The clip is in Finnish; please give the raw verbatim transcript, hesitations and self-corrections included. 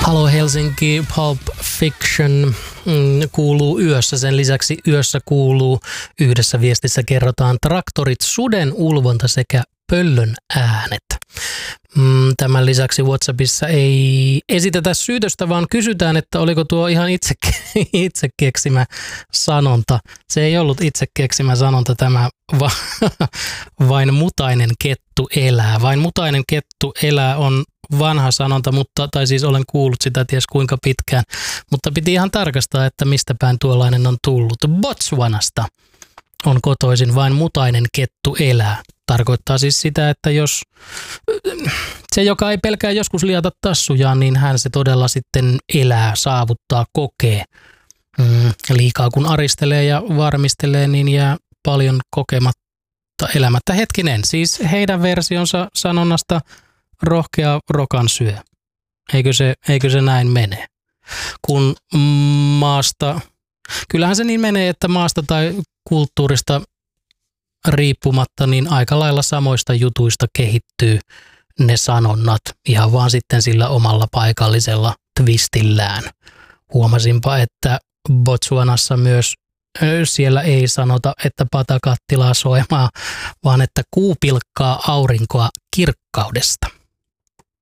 Halo Helsinki, Pulp Fiction mm, kuuluu yössä. Sen lisäksi yössä kuuluu yhdessä viestissä kerrotaan traktorit, suden ulvonta sekä pöllön äänet. Mm, tämän lisäksi WhatsAppissa ei esitetä syytöstä, vaan kysytään, että oliko tuo ihan itse, itse keksimä sanonta. Se ei ollut itse keksimä sanonta, tämä va, vain mutainen kettu elää. Vain mutainen kettu elää on vanha sanonta, mutta, tai siis olen kuullut sitä ties kuinka pitkään, mutta piti ihan tarkastaa, että mistä päin tuollainen on tullut. Botswanasta on kotoisin vain mutainen kettu elää. Tarkoittaa siis sitä, että jos se, joka ei pelkää joskus liata tassujaan, niin hän se todella sitten elää, saavuttaa, kokee. Mm, liikaa kun aristelee ja varmistelee, niin jää paljon kokematta elämättä. Hetkinen, siis heidän versionsa sanonnasta rohkea rokan syö. Eikö se, eikö se näin mene? Kun maasta, kyllähän se niin menee, että maasta tai kulttuurista riippumatta, niin aika lailla samoista jutuista kehittyy ne sanonnat ihan vaan sitten sillä omalla paikallisella twistillään. Huomasinpa, että Botswanassa myös siellä ei sanota, että patakattilaa soimaa, vaan että kuu pilkkaa aurinkoa kirkkaudesta.